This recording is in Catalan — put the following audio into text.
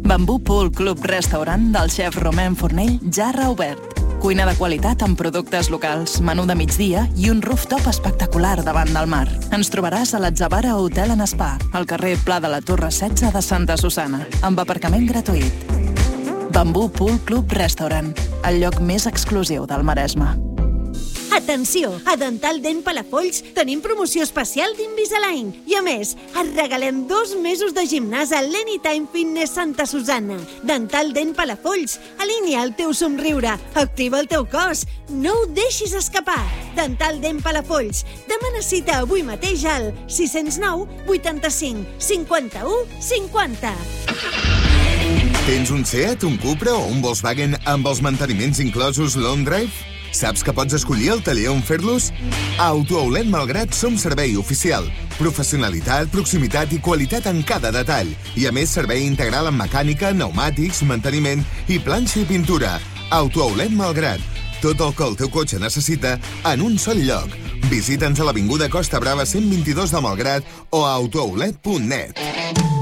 Bambú Pool Club Restaurant del xef Romain Fornell ja ha reobert. Cuina de qualitat amb productes locals, menú de migdia i un rooftop espectacular davant del mar. Ens trobaràs a l'Atzavara Hotel and Spa, al carrer Pla de la Torre 16 de Santa Susana, amb aparcament gratuït. Bambú Pool Club Restaurant, el lloc més exclusiu del Maresme. Atenció! A Dental Dent Palafolls tenim promoció especial d'Invisalign. I a més, et regalem 2 mesos de gimnàs a l'Anytime Fitness Santa Susana. Dental Dent Palafolls, alinea el teu somriure, activa el teu cos. No ho deixis escapar. Dental Dent Palafolls. Demana cita avui mateix al 609 85 51 50. Tens un Seat, un Cupra o un Volkswagen amb els manteniments inclosos Long Drive? Saps que pots escollir el taller on fer-los? A Autooutlet Malgrat som servei oficial. Professionalitat, proximitat i qualitat en cada detall. I a més, servei integral en mecànica, pneumàtics, manteniment i planxa i pintura. Autooutlet Malgrat. Tot el que el teu cotxe necessita en un sol lloc. Visita'ns a l'avinguda Costa Brava 122 de Malgrat o a autooutlet.net.